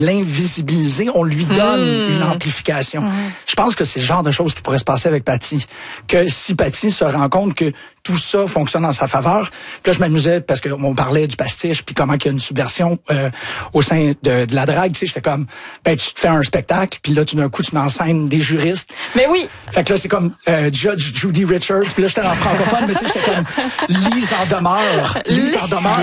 l'invisibiliser, on lui donne une amplification. Je pense que c'est le genre de choses qui pourrait se passer avec Patty. Que si Patty se rend compte que tout ça fonctionne en sa faveur, puis là je m'amusais parce qu'on parlait du pastiche puis comment qu'il y a une subversion au sein de la drague, tu sais, j'étais comme ben tu te fais un spectacle puis là tout d'un coup tu mets en scène des juristes. Mais oui. Fait que là c'est comme Judge Judy Richards, puis là j'étais en francophone mais tu sais j'étais comme Lise en demeure. Lise en demeure.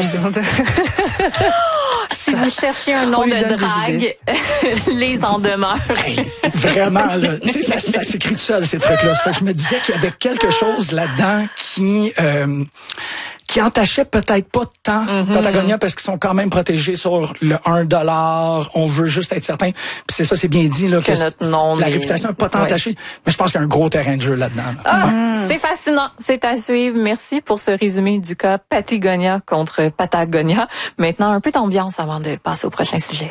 Si vous cherchez un nom de drague, les en demeure. Vraiment, là. Tu sais, ça s'écrit tout seul, ces trucs-là. Fait que je me disais qu'il y avait quelque chose là-dedans qui entachait peut-être pas tant Patagonia parce qu'ils sont quand même protégés sur le 1$. On veut juste être certain. Puis c'est ça, c'est bien dit, là, que notre nom la réputation n'est pas tant entachée. Mais je pense qu'il y a un gros terrain de jeu là-dedans. Là. C'est fascinant. C'est à suivre. Merci pour ce résumé du cas Patagonia contre Patagonia. Maintenant, un peu d'ambiance avant de passer au prochain sujet.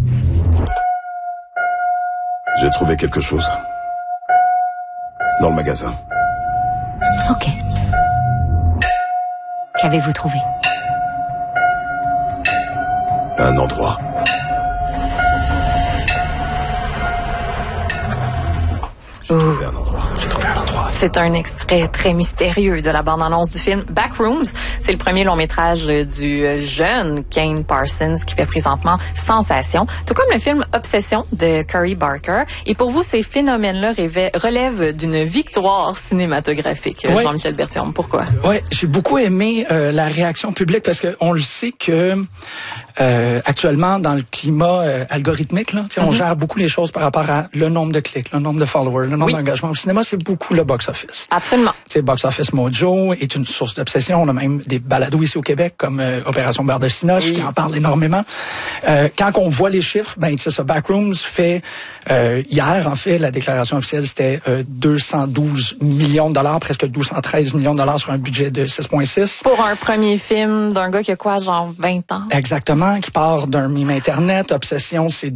J'ai trouvé quelque chose. Dans le magasin. Ok. Qu'avez-vous trouvé? Un endroit. J'ai trouvé un endroit. C'est un extrait très mystérieux de la bande-annonce du film Backrooms. C'est le premier long-métrage du jeune Kane Parsons qui fait présentement sensation, tout comme le film Obsession de Curry Barker. Et pour vous, ces phénomènes-là relèvent d'une victoire cinématographique. Ouais. Jean-Michel Berthiaume, pourquoi? Ouais, j'ai beaucoup aimé la réaction publique parce que on le sait que actuellement dans le climat algorithmique là, on gère beaucoup les choses par rapport à le nombre de clics, le nombre de followers, le nombre d'engagements. Au cinéma, c'est beaucoup le box-office. Absolument. Tu sais, Box Office Mojo est une source d'obsession. On a même des balados ici au Québec comme Opération Beurre de Cinoche qui en parle énormément. Quand on voit les chiffres, ben c'est ça. Backrooms fait hier en fait la déclaration officielle c'était 212 millions de dollars, presque 213 millions de dollars sur un budget de 6,6. Pour un premier film d'un gars qui a quoi, genre 20 ans? Exactement, qui part d'un meme Internet. Obsession, c'est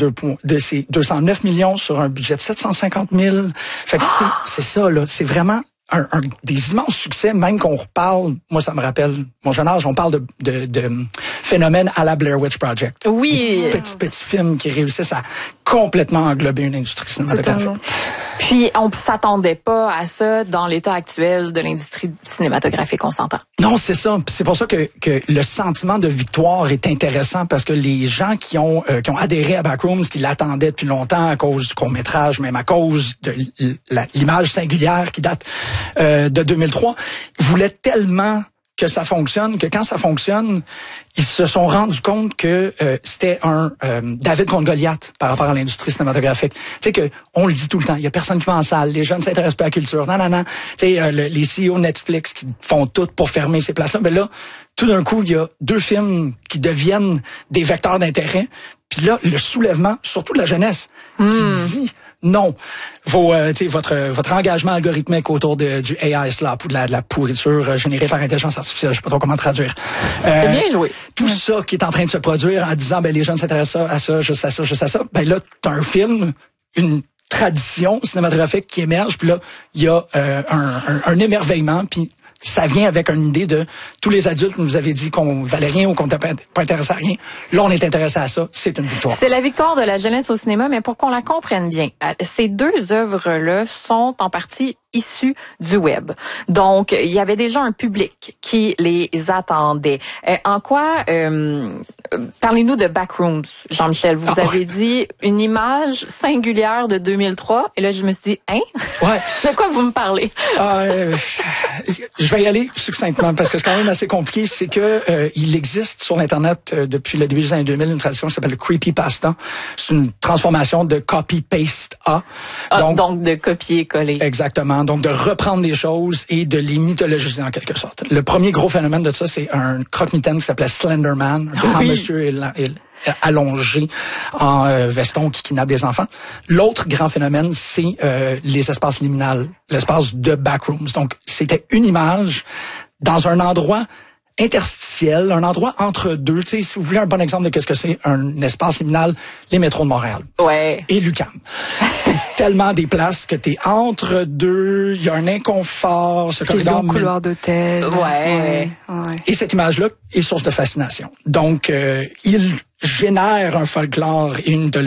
209 millions sur un budget de 750 000. Fait que c'est ça, là. C'est vraiment des immenses succès, même qu'on reparle, moi ça me rappelle mon jeune âge, on parle de phénomènes à la Blair Witch Project. Oui. Petits films qui réussissent à complètement englober une industrie cinématographique. Totalement. Puis on s'attendait pas à ça dans l'état actuel de l'industrie cinématographique, on s'entend. Non, c'est ça. C'est pour ça que le sentiment de victoire est intéressant parce que les gens qui ont adhéré à Backrooms, qui l'attendaient depuis longtemps à cause du court-métrage, même à cause de l'image singulière qui date de 2003, voulaient tellement que ça fonctionne, que quand ça fonctionne, ils se sont rendus compte que c'était un David contre Goliath par rapport à l'industrie cinématographique. Tu sais que on le dit tout le temps, il y a personne qui va en salle, les jeunes s'intéressent pas à la culture. Non. Tu sais les CEO Netflix qui font tout pour fermer ces places-là, ben là tout d'un coup, il y a 2 films qui deviennent des vecteurs d'intérêt. Puis là, le soulèvement, surtout de la jeunesse, qui dit non, votre engagement algorithmique autour du AI slap ou de la pourriture générée par intelligence artificielle, je sais pas trop comment traduire. C'est bien joué. Tout ça qui est en train de se produire en disant ben les jeunes s'intéressent à ça, juste à ça. Ben là, t'as un film, une tradition cinématographique qui émerge, puis là, il y a un émerveillement, puis ça vient avec une idée de tous les adultes nous avaient dit qu'on valait rien ou qu'on n'était pas intéressé à rien. Là, on est intéressé à ça. C'est une victoire. C'est la victoire de la jeunesse au cinéma, mais pour qu'on la comprenne bien, ces 2 œuvres-là sont en partie issues du web. Donc, il y avait déjà un public qui les attendait. En quoi, parlez-nous de Backrooms, Jean-Michel. Vous avez dit une image singulière de 2003, et là, je me suis dit, hein? Ouais. De quoi vous me parlez? Je vais y aller succinctement parce que c'est quand même assez compliqué. C'est que il existe sur l'internet depuis le début des années 2000 une tradition qui s'appelle le creepypasta. C'est une transformation de copy-paste A. Donc de copier-coller. Exactement. Donc de reprendre des choses et de les mythologiser en quelque sorte. Le premier gros phénomène de ça, c'est un croque-mitaine qui s'appelait Slender Man, un grand monsieur allongé en veston qui kidnappe des enfants. L'autre grand phénomène, c'est les espaces liminales, l'espace de Backrooms. Donc, c'était une image dans un endroit interstitiel, un endroit entre deux. Tu sais, si vous voulez un bon exemple de qu'est-ce que c'est un espace liminal, les métros de Montréal. Ouais. Et l'UQAM. C'est tellement des places que t'es entre deux, il y a un inconfort, ce corridor. Le couloir d'hôtel. Ouais. Et cette image-là est source de fascination. Donc, il génère un folklore et une mythologie